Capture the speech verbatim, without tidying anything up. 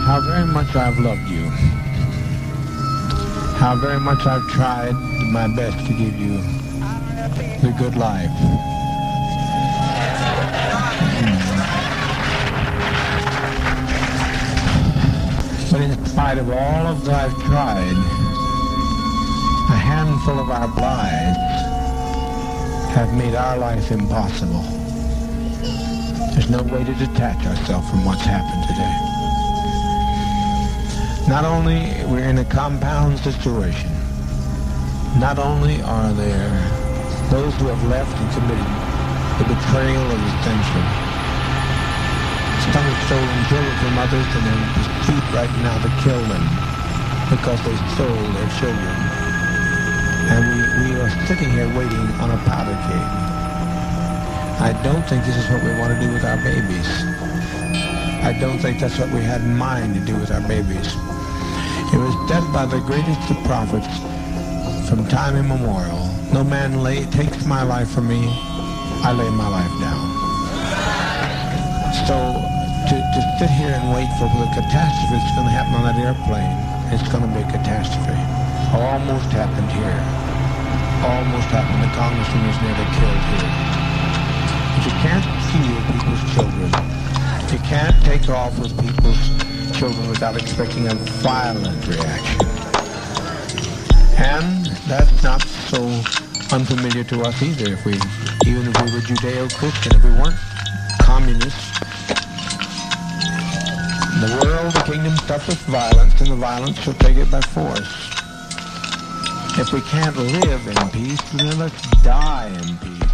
how very much I've loved you, how very much I've tried my best to give you the good life. But in spite of all of that I've tried, a handful of our blights have made our life impossible. There's no way to detach ourselves from what's happened today. Not only we're in a compound situation, not only are there those who have left and committed the betrayal of the century, some have stolen children from others and they're in pursuit right now to kill them because they stole their children. And we, we are sitting here waiting on a powder keg. I don't think this is what we want to do with our babies. I don't think that's what we had in mind to do with our babies. It was said by the greatest of prophets from time immemorial, no man lay, takes my life from me, I lay my life down. So to, to sit here and wait for the catastrophe that's going to happen on that airplane, it's going to be a catastrophe. Almost happened here. Almost happened. The congressman was nearly killed here. But you can't steal people's children. You can't take off with people's children without expecting a violent reaction. And that's not so unfamiliar to us either. If we, even if we were Judeo-Christian, if we weren't communists, the world, the kingdom suffers violence, and the violence shall take it by force. If we can't live in peace, then let's die in peace.